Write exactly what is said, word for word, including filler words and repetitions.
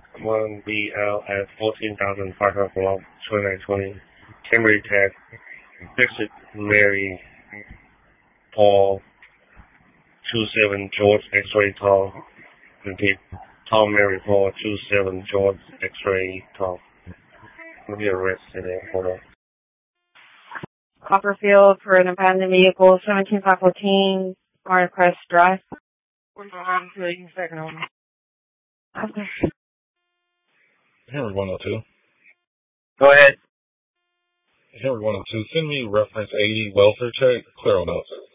one B L at fourteen thousand five hundred block, twenty-nine twenty. Cambridge at Visit Mary Paul, two seven George X-ray tall. Repeat, Tom Mary Paul, two seven George X-ray tall. Let me arrest today. Hold on. Copperfield for an abandoned vehicle, seventeen five fourteen, Martin Crest Drive. Okay. Henry one oh two. Go ahead. Henry one oh two, send me reference eighty welfare check, clear on notes.